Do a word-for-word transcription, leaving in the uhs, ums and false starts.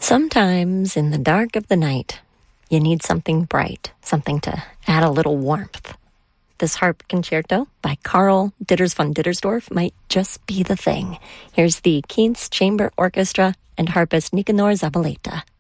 Sometimes in the dark of the night, you need something bright, something to add a little warmth. This harp concerto by Karl Ditters von Dittersdorf might just be the thing. Here's the Kienz Chamber Orchestra and harpist Nicanor Zabaleta.